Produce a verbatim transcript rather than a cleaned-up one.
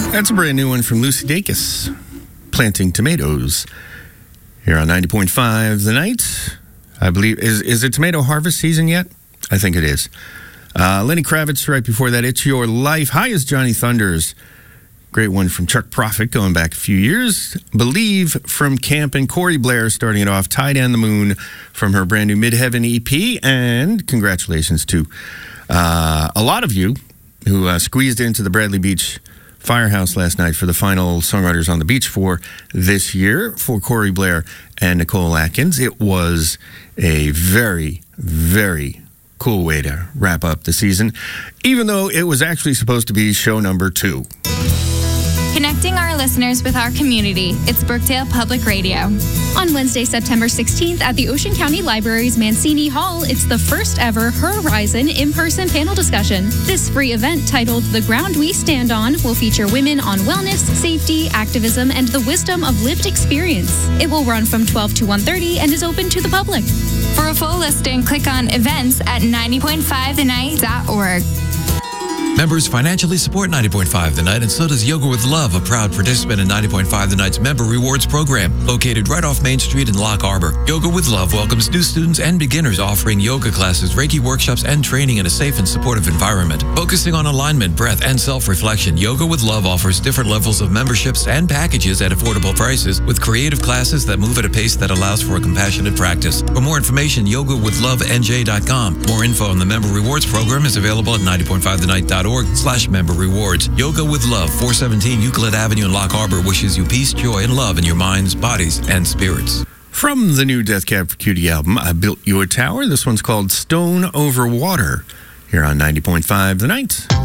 That's a brand new one from Lucy Dacus, Planting Tomatoes, here on ninety point five The Night. I believe, is, is it tomato harvest season yet? I think it is. Uh, Lenny Kravitz right before that, It's Your Life. Hi is Johnny Thunders. Great one from Chuck Prophet going back a few years. Believe from Camp, and Corey Blair starting it off. Tide and the Moon from her brand new Midheaven E P. And congratulations to uh, a lot of you who uh, squeezed into the Bradley Beach Firehouse last night for the final Songwriters on the Beach for this year for Corey Blair and Nicole Atkins. It was a very, very cool way to wrap up the season, even though it was actually supposed to be show number two. Connecting our listeners with our community, it's Brookdale Public Radio. On Wednesday, September sixteenth at the Ocean County Library's Mancini Hall, it's the first ever Horizon in-person panel discussion. This free event, titled The Ground We Stand On, will feature women on wellness, safety, activism, and the wisdom of lived experience. It will run from twelve to one thirty and is open to the public. For a full listing, click on events at ninety point five the night dot org. Members financially support ninety point five The Night, and so does Yoga with Love, a proud participant in ninety point five The Night's Member Rewards program, located right off Main Street in Lock Harbor. Yoga with Love welcomes new students and beginners, offering yoga classes, Reiki workshops, and training in a safe and supportive environment. Focusing on alignment, breath, and self-reflection, Yoga with Love offers different levels of memberships and packages at affordable prices, with creative classes that move at a pace that allows for a compassionate practice. For more information, yoga with love n j dot com. More info on the Member Rewards program is available at ninety point five the night dot org slash member rewards. Yoga with Love, four seventeen Euclid Avenue in Lock Harbor, wishes you peace, joy, and love in your minds, bodies, and spirits. From the new Death Cab for Cutie album, I Built You a Tower. This one's called Stone Over Water, here on ninety point five The Night.